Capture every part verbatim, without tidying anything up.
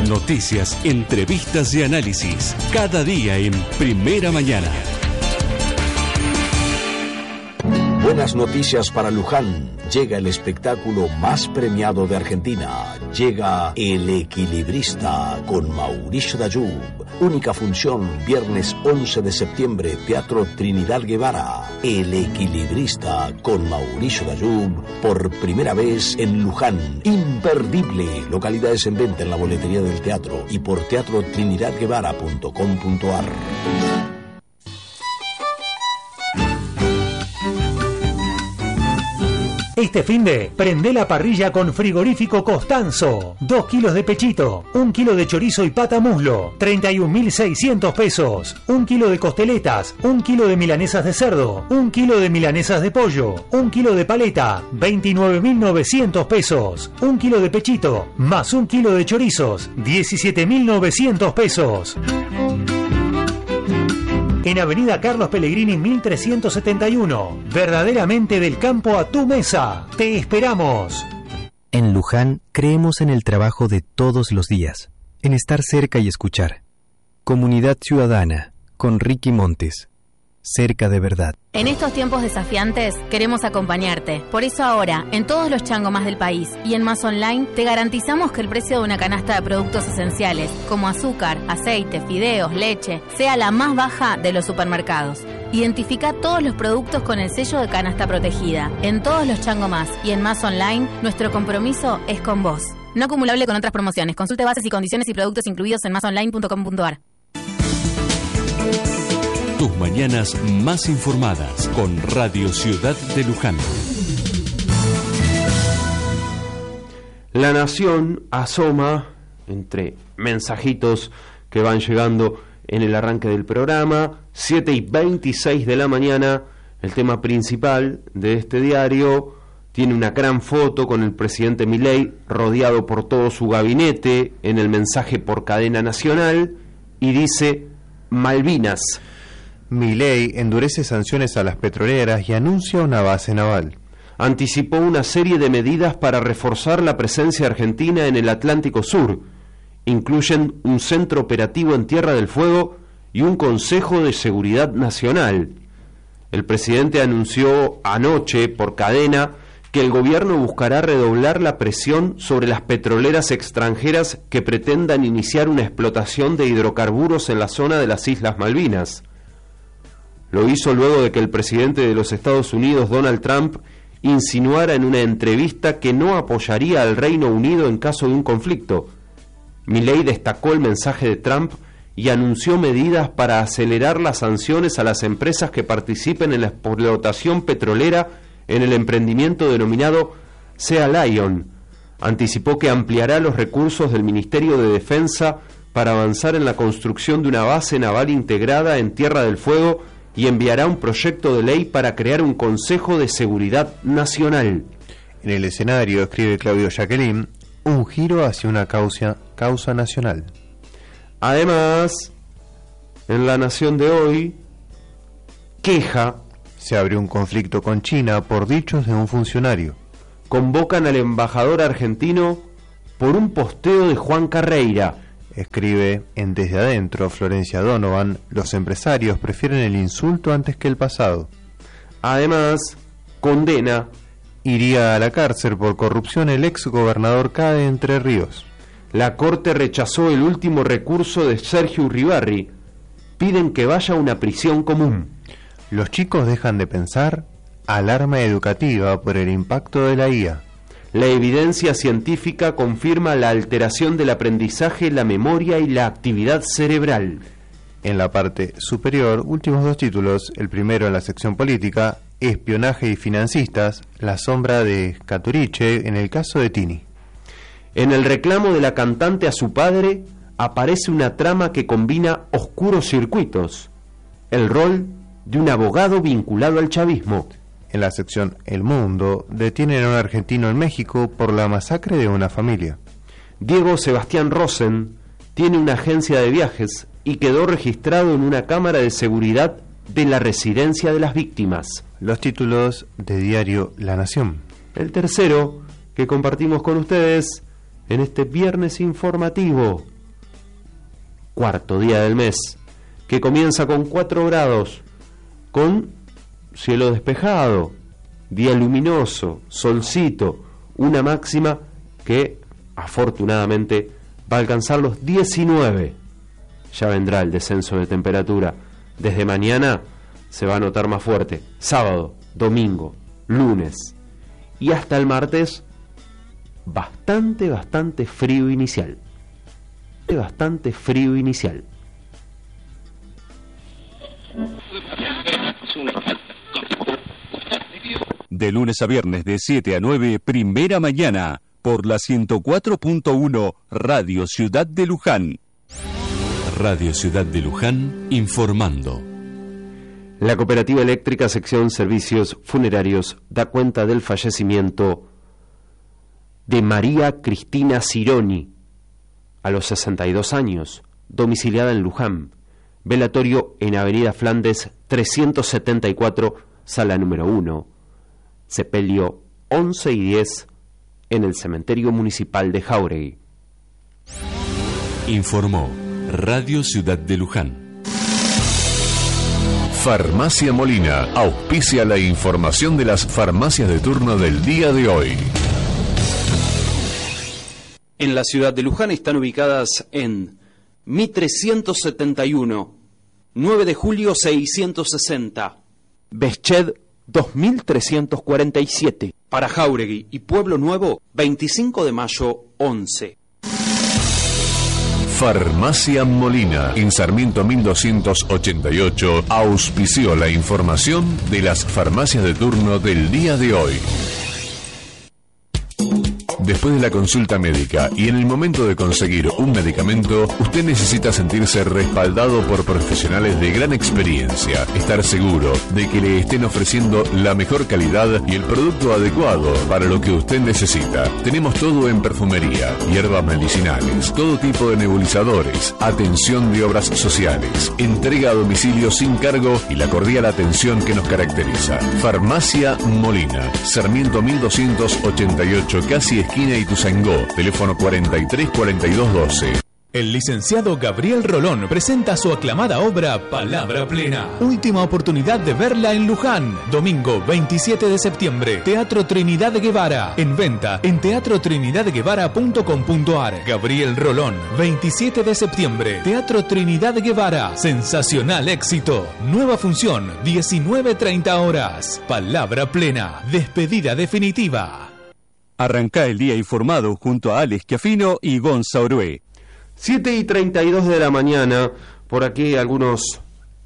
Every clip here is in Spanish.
Noticias, entrevistas y análisis. Cada día en Primera Mañana. Buenas noticias para Luján. Llega el espectáculo más premiado de Argentina. Llega El Equilibrista con Mauricio Dayub. Única función, viernes once de septiembre, Teatro Trinidad Guevara. El Equilibrista con Mauricio Dayub, por primera vez en Luján. Imperdible. Localidades en venta en la boletería del teatro y por teatro trinidad guevara punto com punto ar. Este finde, prende la parrilla con Frigorífico Costanzo. Dos kilos de pechito, un kilo de chorizo y pata muslo, treinta y un mil seiscientos pesos. Un kilo de costeletas, un kilo de milanesas de cerdo, un kilo de milanesas de pollo, un kilo de paleta, veintinueve mil novecientos pesos. Un kilo de pechito, más un kilo de chorizos, diecisiete mil novecientos pesos. En Avenida Carlos Pellegrini mil trescientos setenta y uno. Verdaderamente del campo a tu mesa. Te esperamos. En Luján creemos en el trabajo de todos los días, en estar cerca y escuchar. Comunidad Ciudadana, con Ricky Montes. Cerca de verdad. En estos tiempos desafiantes queremos acompañarte. Por eso ahora, en todos los changomás del país y en Más Online, te garantizamos que el precio de una canasta de productos esenciales, como azúcar, aceite, fideos, leche, sea la más baja de los supermercados. Identifica todos los productos con el sello de canasta protegida. En todos los changomás y en Más Online, nuestro compromiso es con vos. No acumulable con otras promociones. Consulte bases y condiciones y productos incluidos en más online punto com punto ar. Tus mañanas más informadas con Radio Ciudad de Luján. La Nación asoma entre mensajitos que van llegando en el arranque del programa. siete y veintiséis de la mañana. El tema principal de este diario tiene una gran foto con el presidente Milei rodeado por todo su gabinete en el mensaje por cadena nacional y dice: Malvinas. Milei endurece sanciones a las petroleras y anuncia una base naval. Anticipó una serie de medidas para reforzar la presencia argentina en el Atlántico Sur. Incluyen un centro operativo en Tierra del Fuego y un Consejo de Seguridad Nacional. El presidente anunció anoche por cadena que el gobierno buscará redoblar la presión sobre las petroleras extranjeras que pretendan iniciar una explotación de hidrocarburos en la zona de las Islas Malvinas. Lo hizo luego de que el presidente de los Estados Unidos, Donald Trump, insinuara en una entrevista que no apoyaría al Reino Unido en caso de un conflicto. Milei destacó el mensaje de Trump y anunció medidas para acelerar las sanciones a las empresas que participen en la explotación petrolera en el emprendimiento denominado Sea Lion. Anticipó que ampliará los recursos del Ministerio de Defensa para avanzar en la construcción de una base naval integrada en Tierra del Fuego y enviará un proyecto de ley para crear un Consejo de Seguridad Nacional. En el escenario, escribe Claudio Jacqueline, un giro hacia una causa, causa nacional. Además, en La Nación de hoy, queja. Se abrió un conflicto con China por dichos de un funcionario. Convocan al embajador argentino por un posteo de Juan Carreira. Escribe en Desde Adentro Florencia Donovan, los empresarios prefieren el insulto antes que el pasado. Además, condena. Iría a la cárcel por corrupción el ex gobernador K de Entre Ríos. La Corte rechazó el último recurso de Sergio Uribarri. Piden que vaya a una prisión común. Los chicos dejan de pensar, alarma educativa por el impacto de la I A. La evidencia científica confirma la alteración del aprendizaje, la memoria y la actividad cerebral. En la parte superior, últimos dos títulos, el primero en la sección política, espionaje y financistas, la sombra de Caturiche en el caso de Tini. En el reclamo de la cantante a su padre, aparece una trama que combina oscuros circuitos, el rol de un abogado vinculado al chavismo. En la sección El Mundo, detienen a un argentino en México por la masacre de una familia. Diego Sebastián Rosen tiene una agencia de viajes y quedó registrado en una cámara de seguridad de la residencia de las víctimas. Los títulos de diario La Nación. El tercero que compartimos con ustedes en este viernes informativo. cuarto día del mes, que comienza con cuatro grados, con cielo despejado, día luminoso, solcito, una máxima que afortunadamente va a alcanzar los diecinueve. Ya vendrá el descenso de temperatura. Desde mañana se va a notar más fuerte. Sábado, domingo, lunes y hasta el martes, bastante, bastante frío inicial. Bastante frío inicial. De lunes a viernes de siete a nueve, primera mañana, por la ciento cuatro punto uno Radio Ciudad de Luján. Radio Ciudad de Luján, informando. La Cooperativa Eléctrica Sección Servicios Funerarios da cuenta del fallecimiento de María Cristina Cironi, a los sesenta y dos años, domiciliada en Luján. Velatorio en Avenida Flandes trescientos setenta y cuatro, sala número uno. Sepelio once y diez en el Cementerio Municipal de Jáuregui. Informó Radio Ciudad de Luján. Farmacia Molina auspicia la información de las farmacias de turno del día de hoy. En la ciudad de Luján están ubicadas en Mitre ciento setenta y uno, nueve de julio seiscientos sesenta, Besched dos mil trescientos cuarenta y siete. Para Jáuregui y Pueblo Nuevo, veinticinco de mayo once. Farmacia Molina, en Sarmiento mil doscientos ochenta y ocho, auspició la información de las farmacias de turno del día de hoy. Después de la consulta médica y en el momento de conseguir un medicamento, usted necesita sentirse respaldado por profesionales de gran experiencia, estar seguro de que le estén ofreciendo la mejor calidad y el producto adecuado para lo que usted necesita. Tenemos todo en perfumería, hierbas medicinales, todo tipo de nebulizadores, atención de obras sociales, entrega a domicilio sin cargo y la cordial atención que nos caracteriza. Farmacia Molina, Sarmiento mil doscientos ochenta y ocho, casi esquina Ituzaingó, teléfono cuarenta y tres cuarenta y dos doce. El licenciado Gabriel Rolón presenta su aclamada obra Palabra Plena. Última oportunidad de verla en Luján. Domingo veintisiete de septiembre. Teatro Trinidad Guevara. En venta en teatro trinidad guevara punto com punto ar. Gabriel Rolón, veintisiete de septiembre. Teatro Trinidad Guevara. Sensacional éxito. Nueva función, diecinueve treinta horas. Palabra Plena. Despedida definitiva. Arrancá el día informado junto a Alex Chiafino y Gonza Orué. siete y treinta y dos de la mañana, por aquí algunos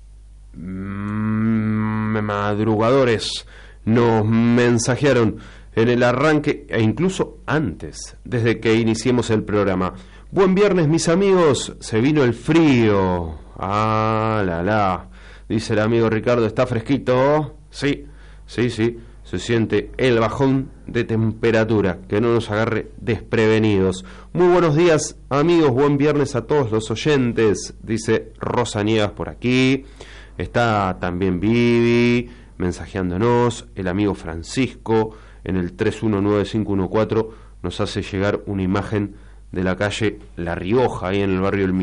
mmm, madrugadores nos mensajearon en el arranque e incluso antes, desde que iniciemos el programa. Buen viernes, mis amigos, se vino el frío. Ah, la la, dice el amigo Ricardo, ¿está fresquito? Sí, sí, sí. Se siente el bajón de temperatura, que no nos agarre desprevenidos. Muy buenos días, amigos, buen viernes a todos los oyentes, dice Rosa Niegas por aquí. Está también Vivi mensajeándonos, el amigo Francisco en el tres uno nueve cinco uno cuatro nos hace llegar una imagen de la calle La Rioja, ahí en el barrio El